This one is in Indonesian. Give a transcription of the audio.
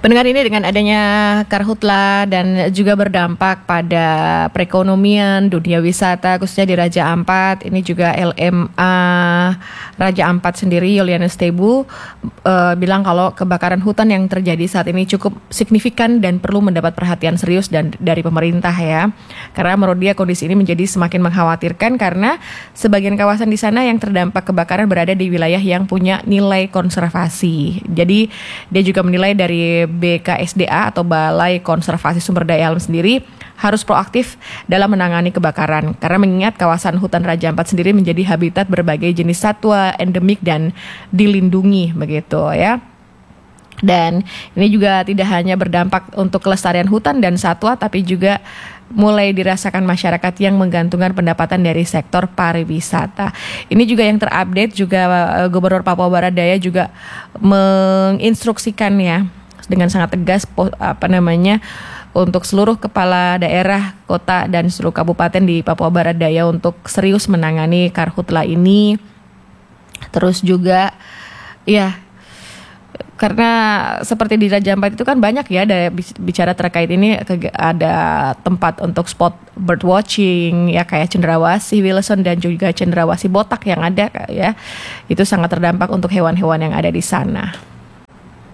Pendengar, ini dengan adanya karhutla dan juga berdampak pada perekonomian, dunia wisata khususnya di Raja Ampat. Ini juga LMA Raja Ampat sendiri, Yulianus Tebu, bilang kalau kebakaran hutan yang terjadi saat ini cukup signifikan dan perlu mendapat perhatian serius dari pemerintah ya. Karena menurut dia kondisi ini menjadi semakin mengkhawatirkan karena sebagian kawasan di sana yang terdampak kebakaran berada di wilayah yang punya nilai konservasi. Jadi dia juga menilai dari BKSDA atau Balai Konservasi Sumber Daya Alam sendiri harus proaktif dalam menangani kebakaran karena mengingat kawasan hutan Raja Ampat sendiri menjadi habitat berbagai jenis satwa endemik dan dilindungi begitu ya. Dan ini juga tidak hanya berdampak untuk kelestarian hutan dan satwa, tapi juga mulai dirasakan masyarakat yang menggantungkan pendapatan dari sektor pariwisata. Ini juga yang terupdate juga Gubernur Papua Barat Daya juga menginstruksikan ya dengan sangat tegas untuk seluruh kepala daerah, kota dan seluruh kabupaten di Papua Barat Daya untuk serius menangani karhutla ini. Terus juga ya, karena seperti di Raja Ampat itu kan banyak ya ada bicara terkait ini, ada tempat untuk spot bird watching ya kayak cendrawasih Wilson dan juga cendrawasih botak yang ada ya. Itu sangat terdampak untuk hewan-hewan yang ada di sana.